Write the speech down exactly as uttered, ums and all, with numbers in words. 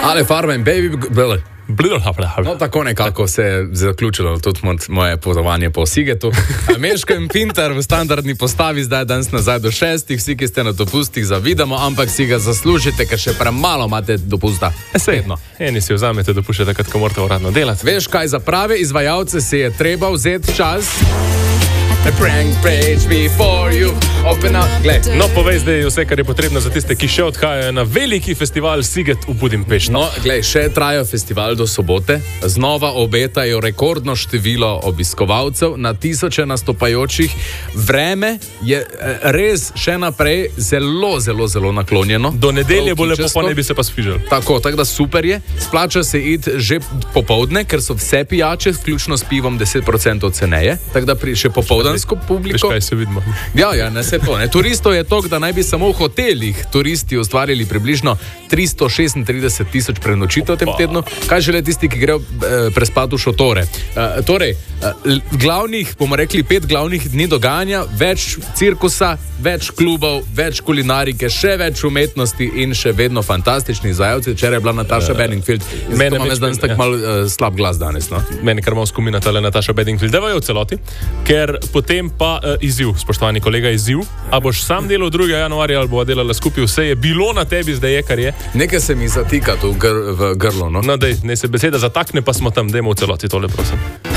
Ale Farma in Baby... Bele. No, tako nekako se je zaključilo tudi moje potovanje po Sigetu. Meško in Pintar v standardni postavi zdaj danes nazaj do šestih, vsi, ki ste na dopustih, zavidamo, ampak si ga zaslužite, ker še premalo imate dopusta. Sedno. Eni si vzamete dopušče, takrat, ko morate uradno delati. Veš kaj, za prave izvajalce se je treba vzeti čas. A prank page before you open up. Glej. No, povej zdaj vse, kar je potrebno za tiste, ki še odhajajo na veliki festival Siget v Budimpešti. No, glej, še traja festival do sobote. Znova obetajo rekordno število obiskovalcev na tisoče nastopajočih. Vreme je res še naprej zelo, zelo, zelo naklonjeno. Do nedelje bo lepo, pa ne bi se pa sfižal. Tako, tako da super je. Splača se iti že popovdne, ker so vse pijače, vključno s pivom, deset procentov ceneje. Tako da pri še popovdne publiko. Veš, kaj se vidimo. Ja, ja, ne se to. Ne. Turistov je toliko, da naj bi samo v hotelih turisti ustvarili približno tristo šestintrideset tisoč prenočitev v tem tednu. Kaj žele tisti, ki grejo e, prespati v šotore? E, torej, e, glavnih, bomo rekli, pet glavnih dni dogajanja, več cirkusa, več klubov, več kulinarike, še več umetnosti in še vedno fantastični izvajalci. Včeraj je bila Nataša Bedingfield. Mene je danes tako malo uh, slab glas danes. No? Mene kar malo skumina tale Nataša Bedingfield. Devajo v celoti, ker potem pa uh, izziv, spoštovani kolega, izziv. A boš sam delal drugega januarja ali bo delala skupaj, vse je bilo na tebi, zdaj je, kar je. Nekaj se mi zatika tu v, gr v grlo. No, no dej, ne se beseda zatakne, pa smo tam, dajmo v celoti tole, prosim.